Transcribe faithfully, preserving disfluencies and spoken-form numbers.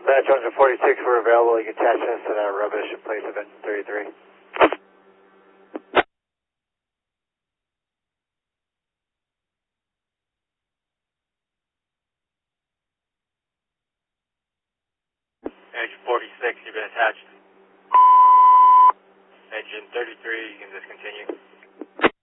Match one forty-six, we're available. You can attach us to that rubbish in place of engine thirty-three. Engine forty-six, you've been attached. Engine thirty-three, you can discontinue.